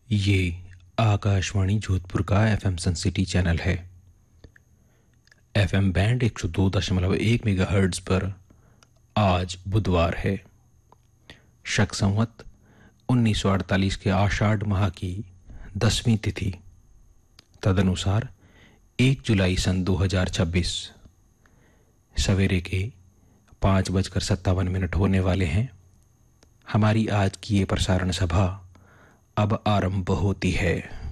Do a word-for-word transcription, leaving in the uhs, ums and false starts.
ये आकाशवाणी जोधपुर का एफएम सन city channel है। एफएम बैंड एक सौ दो दशमलव एक मेगाहर्ट्ज पर आज बुधवार है। शक संवत उन्नीस सौ अड़तालीस के आषाढ़ माह की दसवीं तिथि, तदनुसार एक जुलाई सन दो हजार छब्बीस। सवेरे के पाँच बजकर सत्तावन मिनट होने वाले हैं। हमारी आज की ये प्रसारण सभा अब आरंभ होती है।